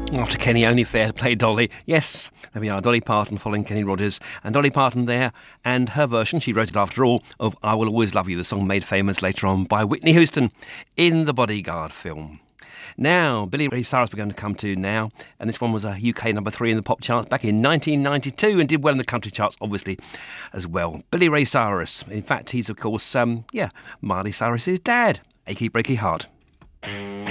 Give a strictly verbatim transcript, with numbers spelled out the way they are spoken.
After Kenny, only fair to play Dolly. Yes, there we are, Dolly Parton following Kenny Rogers. And Dolly Parton there, and her version, she wrote it after all, of I Will Always Love You, the song made famous later on by Whitney Houston in the Bodyguard film. Now, Billy Ray Cyrus we're going to come to now, and this one was a U K number three in the pop charts back in nineteen ninety-two and did well in the country charts, obviously, as well. Billy Ray Cyrus. In fact, he's, of course, um, yeah, Miley Cyrus's dad. Achy Breaky Heart.